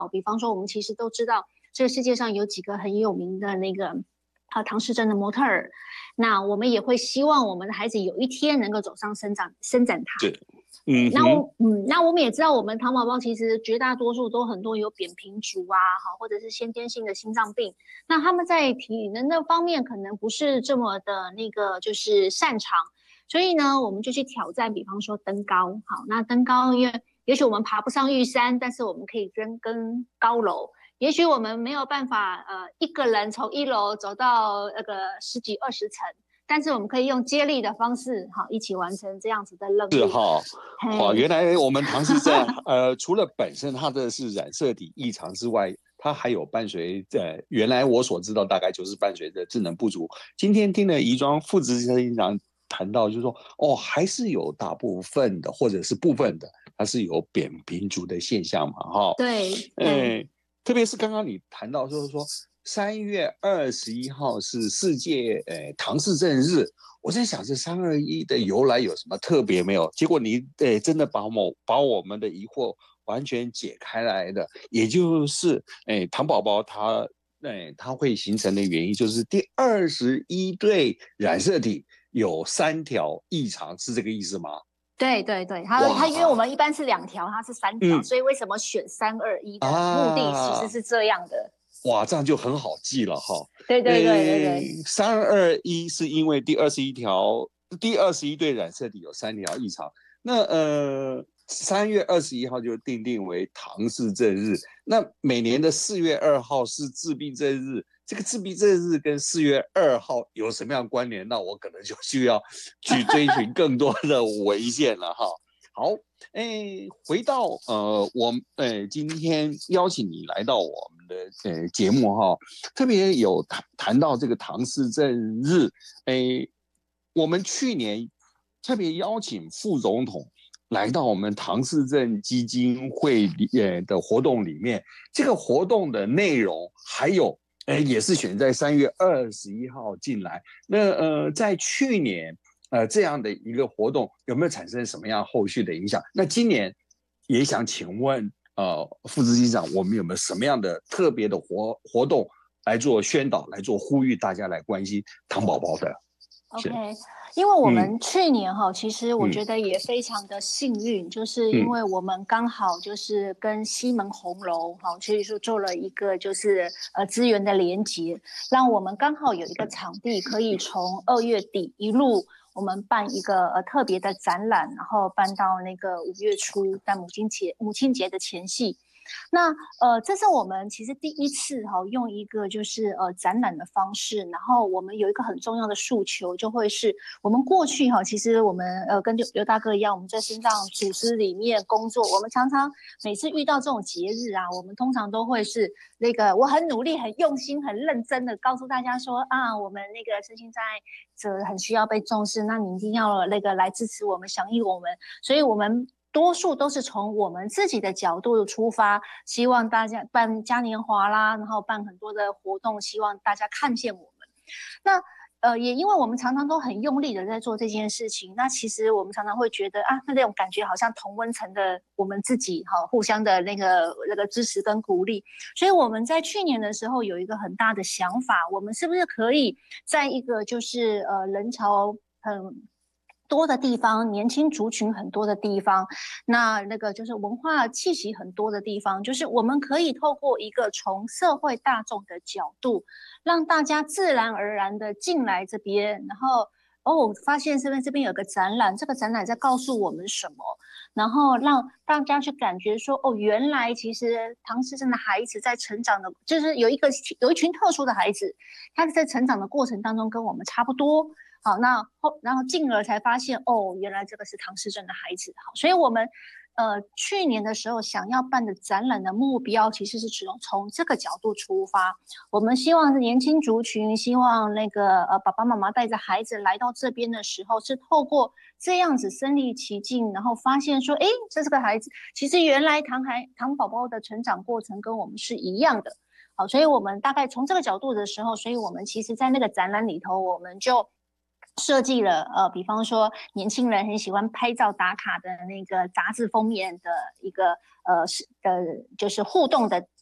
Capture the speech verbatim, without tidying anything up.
比方说我们其实都知道这个世界上有几个很有名的那个啊唐氏症的模特儿，那我们也会希望我们的孩子有一天能够走上伸展伸展台。 是，嗯那我嗯，那我们也知道，我们糖宝宝其实绝大多数都很多有扁平足啊，好，或者是先天性的心脏病。那他们在体能的方面可能不是这么的那个就是擅长，所以呢，我们就去挑战，比方说登高。好，那登高，因为也许我们爬不上玉山，但是我们可以跟跟高楼。也许我们没有办法，呃，一个人从一楼走到那个十几二十层，但是我们可以用接力的方式，好，一起完成这样子的任务。 是哈，哇，原来我们唐氏症，呃，除了本身它的是染色体异常之外，它还有伴随着，原来我所知道大概就是伴随着智能不足。今天听了宜庄副执行长谈到，就是说，哦，还是有大部分的或者是部分的，它是有扁平足的现象嘛，哈。 对， 呃，特别是刚刚你谈到，就是说三月二十一号是世界呃唐氏症日。我在想这三二一的由来有什么特别没有？结果你诶真的把我把我们的疑惑完全解开来的，也就是诶糖宝宝它诶它会形成的原因，就是第二十一对染色体有三条异常，是这个意思吗？ 对对对，它它因为我们一般是两条，它是三条， 嗯所以为什么选三二一的目的其实啊， 是这样的。 哇，这样就很好记了哈。 对对对对对， 三二一是因为第二十一条，第二十一对染色体有三条异常。那呃，三月二十一号就定定为唐氏症日。那每年的四月二号是自闭症日。这个自闭症日跟四月二号有什么样关联？那我可能就需要去追寻更多的文献了哈。好，哎，回到呃，我呃今天邀请你来到我们的呃节目哈，特别有谈谈到这个唐氏症日，哎，我们去年特别邀请副总统来到我们唐氏症基金会里呃的活动里面，这个活动的内容还有。哎，也是选在三月二十一号进来。那呃，在去年呃这样的一个活动有没有产生什么样后续的影响？那今年也想请问呃副执行长，我们有没有什么样的特别的活活动来做宣导，来做呼吁大家来关心糖宝宝的？ OK，因为我嗯们去年哈，其实我嗯觉得也非常的幸运，就是因为我们刚好就是跟西门红楼哈，所以说做了一个就是呃资源的连结，让我们刚好有一个场地可以从二月底一路我们办一个呃特别的展览，然后办到那个五月初，在母亲节母亲节的前夕。那呃，这是我们其实第一次哈、哦，用一个就是呃展览的方式，然后我们有一个很重要的诉求，就会是我们过去哈、哦，其实我们呃跟刘刘大哥一样，我们在心脏组织里面工作，我们常常每次遇到这种节日啊，我们通常都会是那个我很努力、很用心、很认真的告诉大家说啊，我们那个身心障碍者很需要被重视，那你一定要那个来支持我们、响应我们，所以我们。多数都是从我们自己的角度出发，希望大家办嘉年华啦，然后办很多的活动，希望大家看见我们。那呃，也因为我们常常都很用力的在做这件事情，那其实我们常常会觉得啊，那种感觉好像同温层的我们自己哈，互相的那个那个支持跟鼓励。所以我们在去年的时候有一个很大的想法，我们是不是可以在一个就是呃人潮很多的地方，年轻族群很多的地方，那那个就是文化气息很多的地方，就是我们可以透过一个从社会大众的角度，让大家自然而然的进来这边，然后哦，发现这边这边有个展览，这个展览在告诉我们什么，然后让大家去感觉说，哦，原来其实唐氏症的孩子在成长的，就是有一个有一群特殊的孩子，他在成长的过程当中跟我们差不多。好，那后然后进而才发现，哦，原来这个是唐氏症的孩子。好，所以我们呃去年的时候想要办的展览的目标，其实是从从这个角度出发。我们希望是年轻族群，希望那个呃爸爸妈妈带着孩子来到这边的时候，是透过这样子身临其境，然后发现说，哎，这是个孩子，其实原来唐孩唐宝宝的成长过程跟我们是一样的。好，所以我们大概从这个角度的时候，所以我们其实在那个展览里头，我们就设计了呃，比方说年轻人很喜欢拍照打卡的那个杂志封面的一个呃是呃就是互动的